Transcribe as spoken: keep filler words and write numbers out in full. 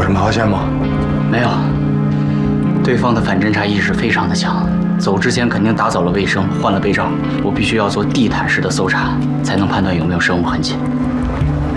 什么发现吗？ 没有。对方的反侦查意识非常的强，走之前肯定打扫了卫生，换了被罩。我必须要做地毯式的搜查，才能判断有没有生物痕迹。